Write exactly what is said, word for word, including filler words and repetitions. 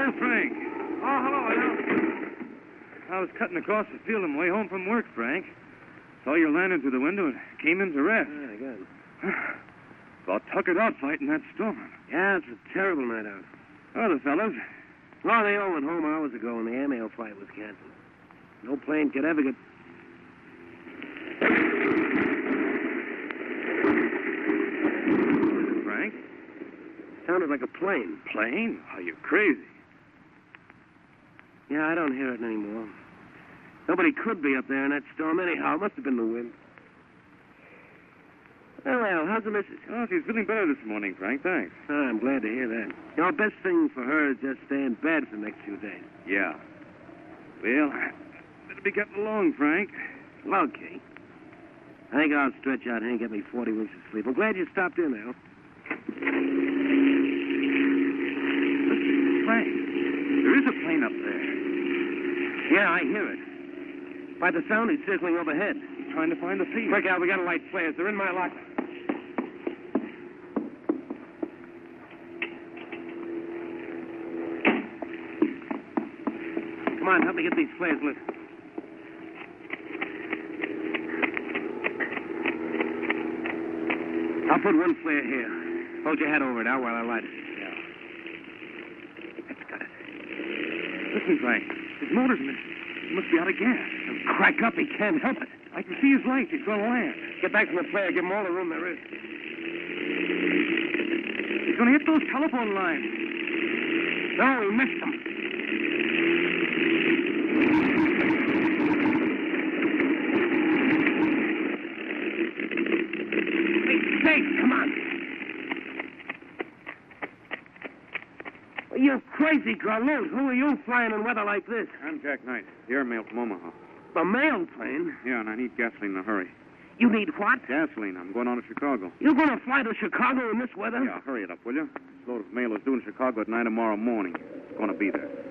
Hello, Frank. Oh, hello, Al. I was cutting across the field on my way home from work, Frank. Saw your lantern through the window and came in to rest. Yeah, good. About tuckered out fighting that storm. Yeah, it's a terrible night out. Oh, the fellas. Well, they all went home hours ago and the airmail flight was canceled. No plane could ever get... Frank? Sounded like a plane. Plane? Are you crazy? Yeah, I don't hear it anymore. Nobody could be up there in that storm anyhow. It must have been the wind. Well, Al, how's the missus? Oh, she's feeling better this morning, Frank. Thanks. Oh, I'm glad to hear that. You know, best thing for her is just stay in bed for the next few days. Yeah. Well, better be getting along, Frank. Okay. I think I'll stretch out here and get me forty winks of sleep. I'm glad you stopped in, Al. Listen, Frank, there is a plane up there. Yeah, I hear it. By the sound, he's circling overhead. He's trying to find the field. Quick, Al, we gotta light flares. They're in my locker. Come on, help me get these flares lit. I'll put one flare here. Hold your head over it, Al, while I light it. Yeah. That's got it. Listen, Frank, his motor's missing. He must be out of gas. He'll crack up. He can't help it. I can see his lights. He's going to land. Get back from the flare. Give him all the room there is. He's going to hit those telephone lines. No, he missed them. Hey, come on. You're crazy, Carlos. Who are you flying in weather like this? I'm Jack Knight, the airmail from Omaha. A mail plane? Yeah, and I need gasoline in a hurry. You need what? Gasoline. I'm going on to Chicago. You're going to fly to Chicago in this weather? Yeah, hurry it up, will you? This load of mail is due in Chicago at nine tomorrow morning. It's going to be there.